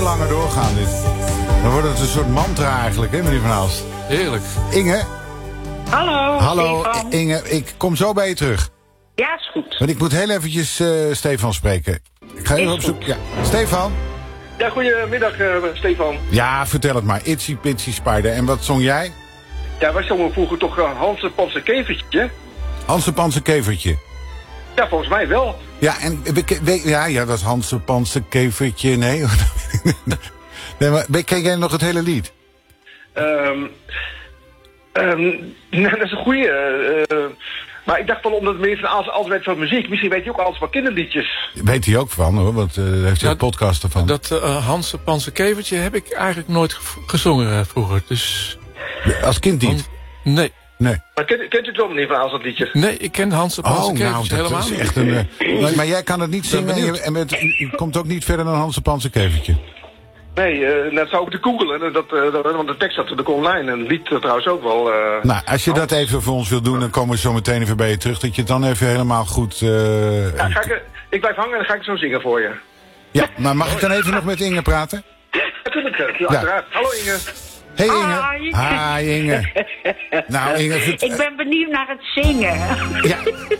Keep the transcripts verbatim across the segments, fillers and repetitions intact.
langer doorgaan, dit. Dan wordt het een soort mantra eigenlijk, hè, meneer Van Aalst? Heerlijk. Inge? Hallo, Hallo, Stefan. Inge. Ik kom zo bij je terug. Ja, is goed. Want ik moet heel eventjes uh, Stefan spreken. Ik ga even Is op zoek. goed. Ja. Stefan? Ja, goedemiddag, uh, Stefan. Ja, vertel het maar. Itsy Pitsy Spider. En wat zong jij? Ja, wij zongen vroeger toch uh, Hanse Panse Kevertje. Hanse Panse Kevertje. Ja, volgens mij wel. Ja, en we, we, ja, ja, dat is Hanse Panse Kevertje. Nee, nee maar ken jij nog het hele lied? Um, um, nou, dat is een goeie. Uh, maar ik dacht wel, omdat meneer Van Aalst altijd weet van muziek, misschien weet hij ook alles van kinderliedjes. Weet hij ook van, hoor, want uh, daar heeft hij Ja, een podcast ervan. Dat uh, Hanse Panse Kevertje heb ik eigenlijk nooit ge- gezongen uh, vroeger. Dus... Als kind niet? Dan, nee. Nee. Maar kent, kent u het wel, meneer Van Aalst, dat liedje? Nee, ik ken Hanse Panse Oh, Kevertje nou, dat helemaal is niet. echt een... Uh, maar, maar jij kan het niet zingen en, je, en met, je komt ook niet verder dan Hanse Panse Kevertje. Nee, uh, dat zou ik te googelen, dat, uh, dat, want de tekst staat natuurlijk online en het lied uh, trouwens ook wel. Uh, Nou, als je dat even voor ons wilt doen, dan komen we zo meteen even bij je terug. Dat je het dan even helemaal goed... Uh, ja, ga ik, ik blijf hangen en dan ga ik zo zingen voor je. Ja, maar mag ik dan even nog met Inge praten? Natuurlijk, uh, ja, uiteraard. Hallo Inge. Hey Inge. Hi. Hi Inge. Nou Inge... vert- Ik ben benieuwd naar het zingen. Ja.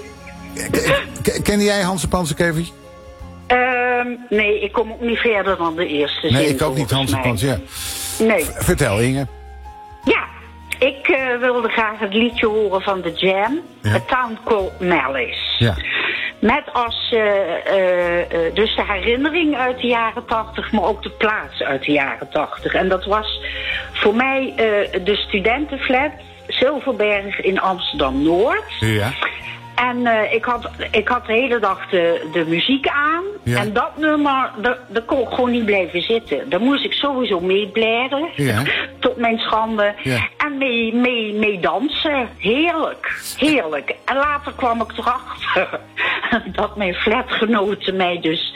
K- Kende jij Hanse Panse Kevertje? Um, nee, ik kom ook niet verder dan de eerste zin. Nee, ik ook niet, volgens Hanse mij. Panse, ja. Nee. V- Vertel Inge. Ja, ik uh, wilde graag het liedje horen van The Jam. Ja. A Town Called Malice. Ja. Met als uh, uh, uh, dus de herinnering uit de jaren tachtig, maar ook de plaats uit de jaren tachtig. En dat was voor mij uh, de studentenflat Silverberg in Amsterdam-Noord. Ja. En uh, ik, had, ik had de hele dag de, de muziek aan. Ja. En dat nummer, dat, dat kon ik gewoon niet blijven zitten. Daar moest ik sowieso mee blijven. Ja. Tot mijn schande. Ja. En mee, mee, mee dansen. Heerlijk. Heerlijk. En later kwam ik erachter dat mijn flatgenoten mij dus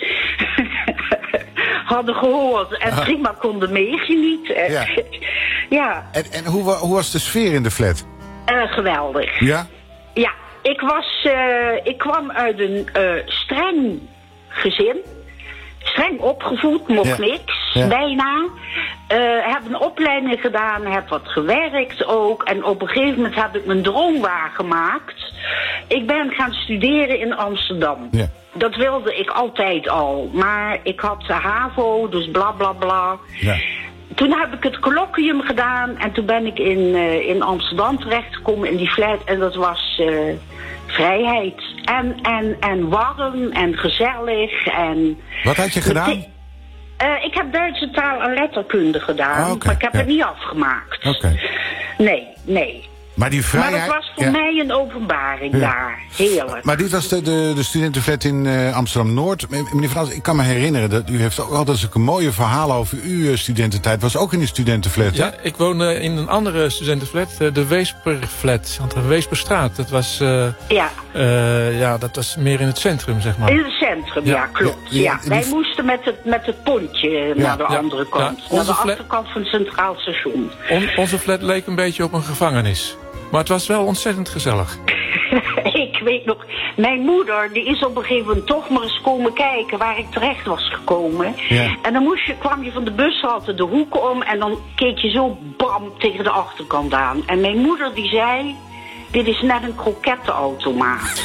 hadden gehoord. En Ah. prima konden meegenieten. Ja. Ja. En, en hoe, wa- hoe was de sfeer in de flat? Uh, geweldig. Ja? Ja, ik was, uh, ik kwam uit een uh, streng gezin. Streng opgevoed, mocht Ja. niks, Ja. bijna. Uh, heb een opleiding gedaan, heb wat gewerkt ook. En op een gegeven moment heb ik mijn droom waargemaakt. Ik ben gaan studeren in Amsterdam. Ja. Dat wilde ik altijd al. Maar ik had de HAVO, dus bla bla bla. Ja. Toen heb ik het colloquium gedaan en toen ben ik in, uh, in Amsterdam terechtgekomen in die flat. En dat was uh, vrijheid. En, en, en warm en gezellig. En Wat had je gedaan? Uh, ik heb Duitse taal en letterkunde gedaan, Ah, okay, maar ik heb ja. het niet afgemaakt. Oké. Okay. Nee, nee. Maar die vrijheid... Maar dat was voor ja. mij een openbaring Ja. daar. Heerlijk. Maar dit was de, de, de studentenflat in uh, Amsterdam-Noord. Meneer Van Aalst, ik kan me herinneren dat u heeft ook altijd zulke mooie verhalen over uw uh, studententijd. Was ook in een studentenflat, hè? Ja, ik woonde in een andere studentenflat, uh, de Weesperflat, aan de Weesperstraat. Dat was, uh, Ja. uh, ja, dat was meer in het centrum, zeg maar. In het centrum, ja, Ja. klopt. Ja, Ja, die- Wij die- moesten met het, met het pontje naar de ja, andere kant. ja. Naar Onze de flat- achterkant van het Centraal Station. On, onze flat leek een beetje op een gevangenis. Maar het was wel ontzettend gezellig. Ik weet nog, mijn moeder die is op een gegeven moment toch maar eens komen kijken waar ik terecht was gekomen. Ja. En dan moest je, kwam je van de bushalte de hoek om en dan keek je zo bam tegen de achterkant aan. En mijn moeder die zei, dit is net een krokettenautomaat.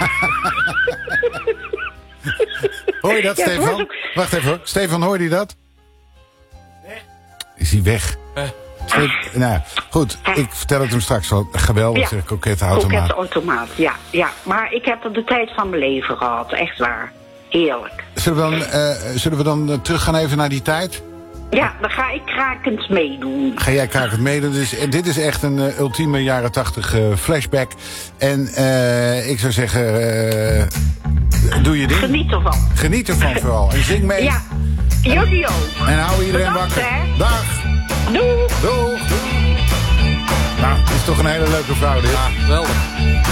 Hoor je dat, Ja, het Stefan? was ook- Wacht even hoor. Stefan, hoor je dat? Nee. Is hij weg? Eh. Ste- nou, goed. Ik vertel het hem straks wel. Geweldig, zeg, krokettenautomaat. Krokettenautomaat, ja, ja. Maar ik heb er de tijd van mijn leven gehad, echt waar. Heerlijk. Zullen we dan, uh, zullen we dan uh, teruggaan even naar die tijd? Ja, dan ga ik krakend meedoen. Ga jij krakend meedoen. Dus, uh, dit is echt een uh, ultieme jaren tachtig uh, flashback. En uh, ik zou zeggen, uh, doe je ding. Geniet ervan. Geniet ervan vooral. En zing mee. Ja, jullie ook. En hou iedereen Bedankt, wakker. hè. Dag. Doei. Doeg. Nou, het is toch een hele leuke vrouw dit. Ja, geweldig.